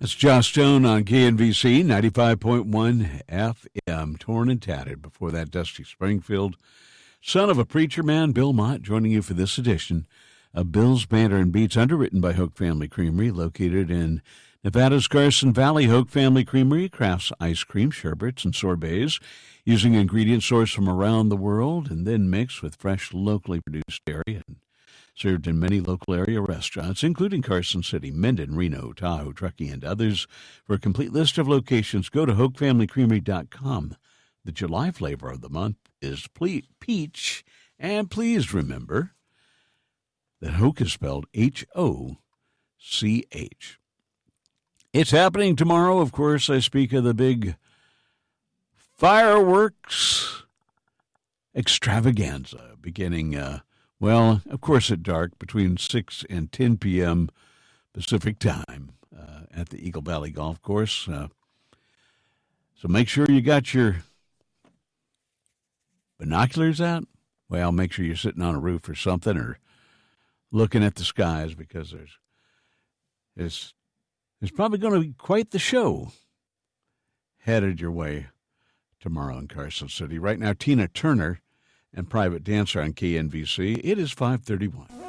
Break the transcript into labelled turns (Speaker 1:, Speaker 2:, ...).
Speaker 1: It's Josh Stone on KNVC 95.1 FM, torn and tattered. Before that, Dusty Springfield, son of a preacher man, Bill Mott, joining you for this edition of Bill's Banter and Beats, underwritten by Hoke Family Creamery, located in Nevada's Carson Valley. Hoke Family Creamery crafts ice cream, sherbets, and sorbets using ingredients sourced from around the world and then mixed with fresh, locally produced dairy and served in many local area restaurants, including Carson City, Minden, Reno, Tahoe, Truckee, and others. For a complete list of locations, go to HokeFamilyCreamery.com. The July flavor of the month is peach, and please remember that Hoke is spelled Hoch. It's happening tomorrow, of course. I speak of the big fireworks extravaganza beginning well, of course, at dark, between 6 and 10 p.m. Pacific time at the Eagle Valley Golf Course. So make sure you got your binoculars out. Well, make sure you're sitting on a roof or something or looking at the skies, because there's probably going to be quite the show headed your way tomorrow in Carson City. Right now, Tina Turner and Private Dancer on KNVC. It is 5:31.